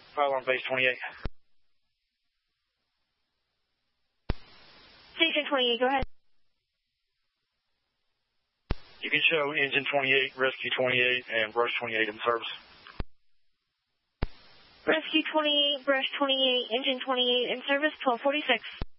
Fire alarm base 28. Station 28, go ahead. You can show engine 28, rescue 28, and brush 28 in service. Rescue 28, brush 28, engine 28 in service, 1246.